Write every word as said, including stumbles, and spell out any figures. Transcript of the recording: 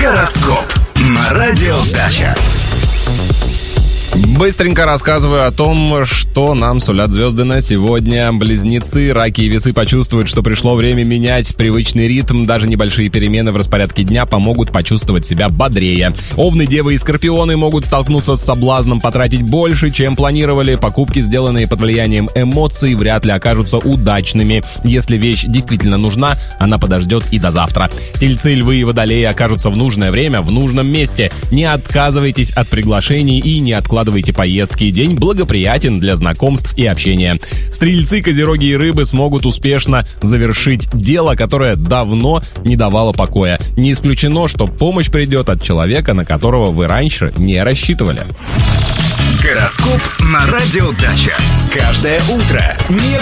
Гороскоп на радио Дача. Быстренько рассказываю о том, что нам сулят звезды на сегодня. Близнецы, раки и весы почувствуют, что пришло время менять привычный ритм. Даже небольшие перемены в распорядке дня помогут почувствовать себя бодрее. Овны, девы и скорпионы могут столкнуться с соблазном потратить больше, чем планировали. Покупки, сделанные под влиянием эмоций, вряд ли окажутся удачными. Если вещь действительно нужна, она подождет и до завтра. Тельцы, львы и водолеи окажутся в нужное время, в нужном месте. Не отказывайтесь от приглашений и не откладывайте поездки. День благоприятен для знакомств и общения. Стрельцы, козероги и рыбы смогут успешно завершить дело, которое давно не давало покоя. Не исключено, что помощь придет от человека, на которого вы раньше не рассчитывали. Гороскоп на радио Дача. Каждое утро. Не